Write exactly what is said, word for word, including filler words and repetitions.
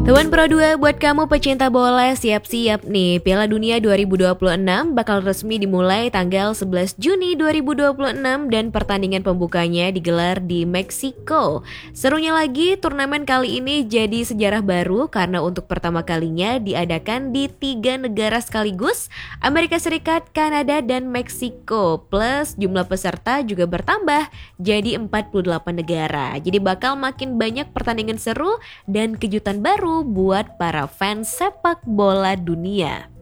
Hewan Pro dua buat kamu pecinta bola, siap-siap nih. Piala Dunia dua ribu dua puluh enam bakal resmi dimulai tanggal sebelas Juni dua ribu dua puluh enam dan pertandingan pembukanya digelar di Meksiko. Serunya lagi, turnamen kali ini jadi sejarah baru karena untuk pertama kalinya diadakan di tiga negara sekaligus, Amerika Serikat, Kanada, dan Meksiko. Plus jumlah peserta juga bertambah jadi empat puluh delapan negara. Jadi bakal makin banyak pertandingan seru dan kejutan baru buat para fans sepak bola dunia.